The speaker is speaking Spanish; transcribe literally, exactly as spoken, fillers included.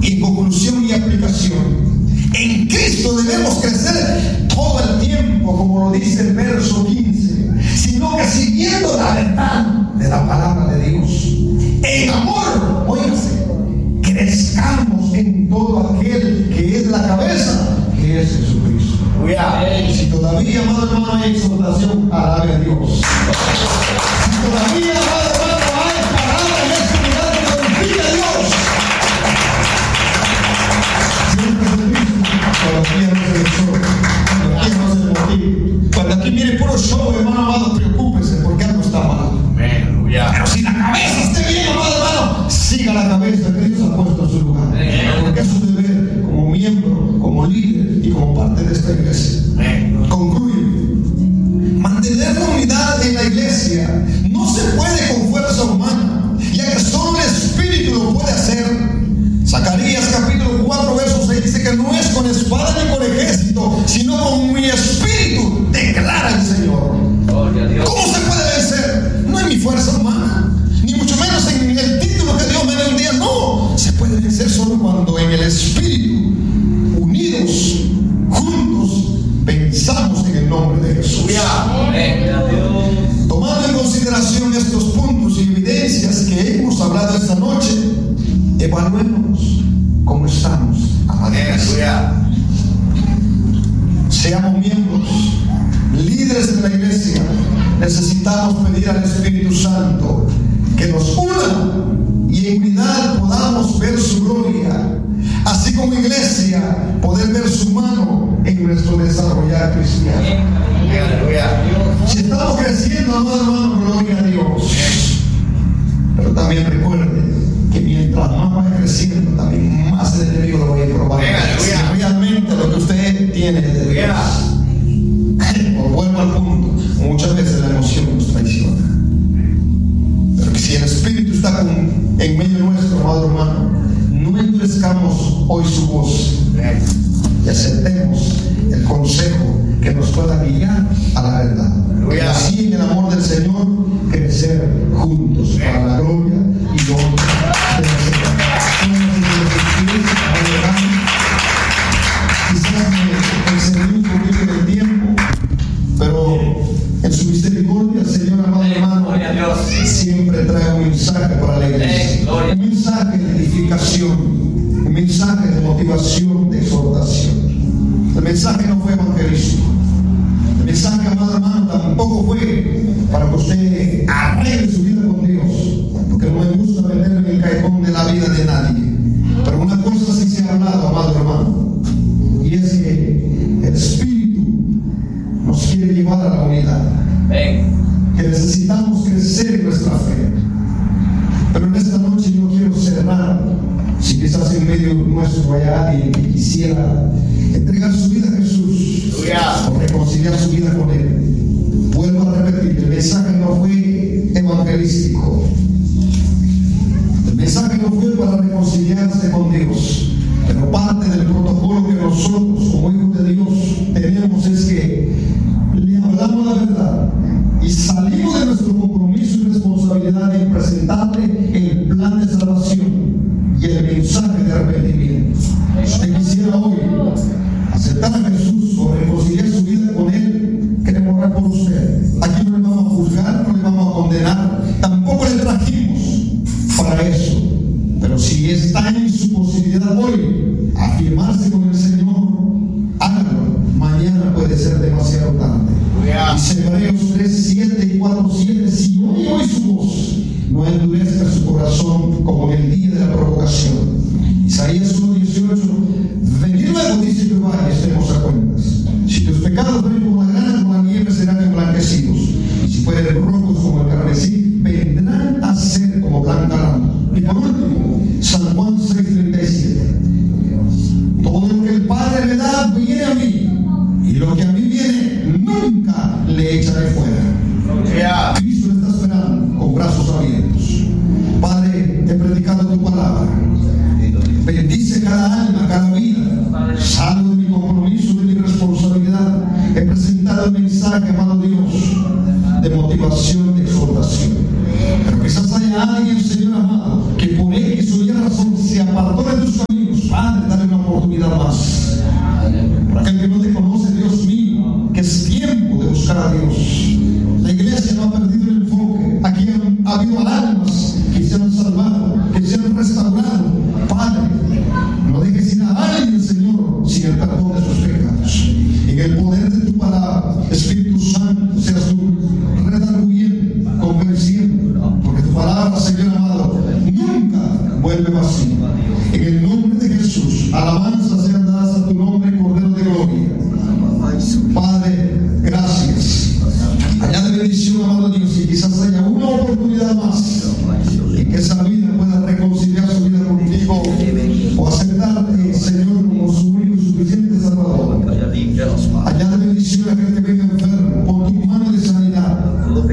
Y en conclusión y aplicación, en Cristo debemos crecer todo el tiempo, como lo dice el verso quince, sino que siguiendo la verdad de la palabra de Dios, en amor, óigase, crezcamos en todo aquel que es la cabeza, que es Jesucristo. Y si todavía, amado hermano, hay exhortación, alabe a Dios. Si todavía, amado hermano, hay palabra en este lugar que glorifica a Dios, siempre Jesucristo, todavía no se exhorta, todavía no se motiva. Cuando aquí mire puro show, hermano amado, preocúpese porque algo está mal. Pero si la cabeza esté bien, amado hermano, siga la cabeza que Dios ha puesto en su lugar. Porque es su deber como miembro, como líder y como parte de esta iglesia. Concluye. Mantener la unidad en la iglesia no se puede con fuerza humana, ya que solo el Espíritu lo puede hacer. Zacarías capítulo cuatro verso seis dice que no es con espada ni con ejército, sino con mi espíritu, declara el Señor. ¿Cómo se puede vencer? No en mi fuerza humana, ni mucho menos en el título que Dios me dé un día. No, se puede vencer solo cuando en el Espíritu, unidos, juntos, pensamos en el nombre de Jesús. Tomando en consideración estos puntos y evidencias que hemos hablado esta noche, evaluemos cómo estamos, amada iglesia. Seamos miembros, líderes de la iglesia. Necesitamos pedir al Espíritu Santo que nos una y en unidad podamos ver su gloria, así como iglesia poder ver su mano en nuestro desarrollar cristiano. Si estamos creciendo, amado hermano, gloria a Dios. Pero también recuerde que mientras más vaya creciendo, también más el enemigo lo va a probar. Si realmente lo que usted tiene es de Dios. Por vuelvo al punto, muchas veces la emoción nos traiciona. Pero que si el Espíritu está con, en medio nuestro, amado hermano, no endurezcamos hoy su voz y aceptemos el consejo que nos pueda guiar a la verdad. Y así en el amor del Señor crecer juntos para la gloria y honra de Señor. Quizás me excedí un poquito del tiempo, pero en su misericordia, Señor, amado hermano, siempre trae un mensaje para la iglesia, un mensaje de edificación, un mensaje de motivación, de exhortación. El mensaje no fue evangelístico. El mensaje, amado hermano, tampoco fue para que usted arregle su vida con Dios, porque no me gusta meterme en el callejón de la vida de nadie. Pero una cosa sí se ha hablado, amado hermano, y es que el Espíritu nos quiere llevar a la unidad. Que necesitamos crecer en nuestra fe. Pero en esta noche yo quiero cerrar. Si quizás en medio nuestro hay alguien que quisiera entregar su vida a Jesús o reconciliar su vida con Él, vuelvo a repetir, el mensaje no fue evangelístico. El mensaje no fue para reconciliarse con Dios, pero parte del protocolo que nosotros como hijos de Dios tenemos es que le hablamos la verdad y salimos de nuestro compromiso y responsabilidad en presentarle el plan de salvación y el mensaje de arrepentimiento. Si usted quisiera hoy aceptar a Jesús o reconciliar su vida con Él, queremos orar por usted. Aquí no le vamos a juzgar, no le vamos a condenar, tampoco le trajimos para eso. Pero si está en su posibilidad hoy afirmarse con el Señor, hágalo. Mañana puede ser demasiado tarde. Dice Hebreos tres, siete y cuatro, siete: si hoy oye su voz, no endurezca su corazón como en el día de la provocación. Isaías uno, dieciocho: venid luego, dice Jehová, y estemos a cuentas. Si tus pecados ven como la grana, como la nieve, serán emblanquecidos. Y si fueren rojos como el carmesí, vendrán a ser como blanca lana. Y por último, San Juan seis, treinta y siete: todo lo que el Padre me da viene a mí, y lo que a mí viene nunca le echaré fuera. Cristo le está esperando con brazos abiertos. Padre, he predicado tu palabra. Bendice cada alma, cada vida. Salgo de mi compromiso, de mi responsabilidad. He presentado el mensaje, amado Dios, de motivación, de exhortación. Pero quizás haya alguien, Señor amado, que por X o Y razón se apartó de tus caminos Padre, dale una oportunidad más. Para aquel que no te conoce, Dios mío, que es tiempo de buscar a Dios. La iglesia no ha perdido el enfoque. Aquí han, ha habido almas que se han salvado, que se han restaurado. Padre, no dejes ir a alguien, Señor, sin el perdón de sus pecados. En el poder de tu palabra, Espíritu Santo, seas tú redarguyendo, convenciendo, porque tu palabra, Señor amado, nunca vuelve vacía. En el nombre de Jesús, alabanzas sean dadas a tu nombre, Cordero de Gloria. Padre, gracias. Añade bendición, amado Dios, y quizás haya una oportunidad más y que esa vida pueda